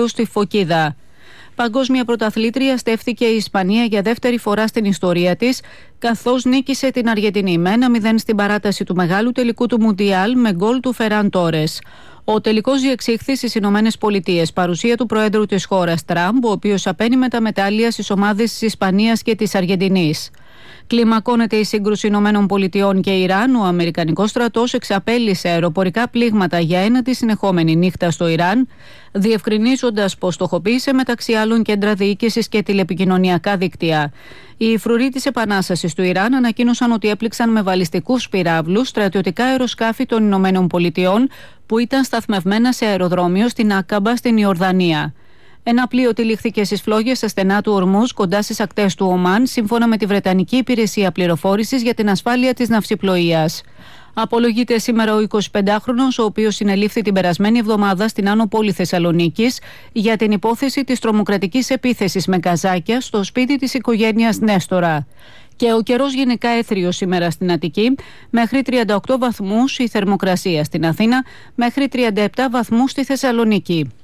Ινδού στη Φωκίδα. Παγκόσμια πρωταθλήτρια στέφθηκε η Ισπανία για δεύτερη φορά στην ιστορία της, καθώς νίκησε την Αργεντινή με 1-0 στην παράταση του μεγάλου τελικού του Μουντιάλ με γκολ του Φεράν Τόρες. Ο τελικός διεξήχθη στις Ηνωμένες Πολιτείες, παρουσία του Προέδρου της χώρας Τραμπ, ο οποίος απένιμε τα μετάλλια στις ομάδες της Ισπανίας και της Αργεντινής. Κλιμακώνεται η σύγκρουση Ηνωμένων Πολιτειών και Ιράν. Ο Αμερικανικός στρατός εξαπέλυσε αεροπορικά πλήγματα για ένατη συνεχόμενη νύχτα στο Ιράν, διευκρινίζοντας πως στοχοποίησε μεταξύ άλλων κέντρα διοίκησης και τηλεπικοινωνιακά δίκτυα. Οι φρουροί της Επανάστασης του Ιράν ανακοίνωσαν ότι έπληξαν με βαλιστικούς πυράβλους στρατιωτικά αεροσκάφη των Ηνωμένων Πολιτειών που ήταν σταθμευμένα σε αεροδρόμιο στην Άκαμπα στην Ιορδανία. Ένα πλοίο τυλίχθηκε στις φλόγες στα στενά του Ορμούζ κοντά στις ακτές του Ομάν, σύμφωνα με τη Βρετανική Υπηρεσία Πληροφόρησης για την Ασφάλεια της Ναυσιπλοείας. Απολογείται σήμερα ο 25χρονος, ο οποίος συνελήφθη την περασμένη εβδομάδα στην Άνω Πόλη Θεσσαλονίκης για την υπόθεση της τρομοκρατικής επίθεσης με καζάκια στο σπίτι της οικογένειας Νέστορα. Και ο καιρός γενικά έθριος σήμερα στην Αττική, μέχρι 38 βαθμούς η θερμοκρασία στην Αθήνα, μέχρι 37 βαθμούς στη Θεσσαλονίκη.